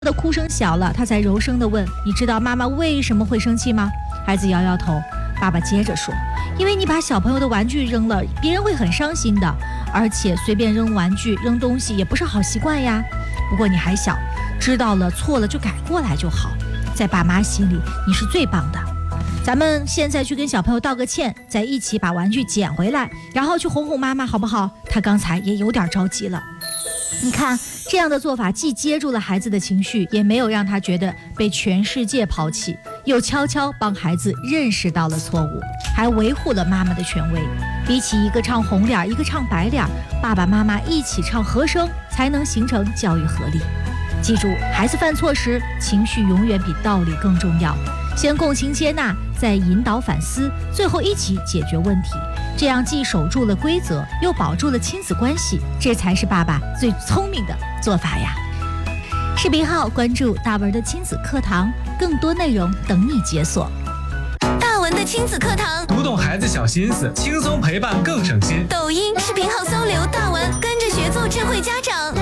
的哭声小了，他才柔声地问：“你知道妈妈为什么会生气吗？”孩子摇摇头。爸爸接着说：“因为你把小朋友的玩具扔了，别人会很伤心的。而且随便扔玩具、扔东西也不是好习惯呀。不过你还小，知道了错了就改过来就好。在爸妈心里，你是最棒的。咱们现在去跟小朋友道个歉，再一起把玩具捡回来，然后去哄哄妈妈，好不好？”他刚才也有点着急了。你看，这样的做法既接住了孩子的情绪，也没有让他觉得被全世界抛弃，又悄悄帮孩子认识到了错误，还维护了妈妈的权威。比起一个唱红脸，一个唱白脸，爸爸妈妈一起唱和声，才能形成教育合力。记住，孩子犯错时，情绪永远比道理更重要。先共情接纳，再引导反思，最后一起解决问题。这样既守住了规则，又保住了亲子关系，这才是爸爸最聪明的做法呀。视频号关注大文的亲子课堂，更多内容等你解锁。 大文的亲子课堂， 读懂孩子小心思，轻松陪伴更省心。 抖音视频号搜刘大文，跟着学做智慧家长。